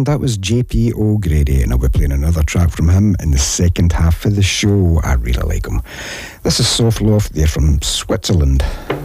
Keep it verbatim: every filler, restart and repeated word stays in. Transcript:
And that was J P O'Grady, and I'll be playing another track from him in the second half of the show. I really like him. This is Soft Loft, they're from Switzerland.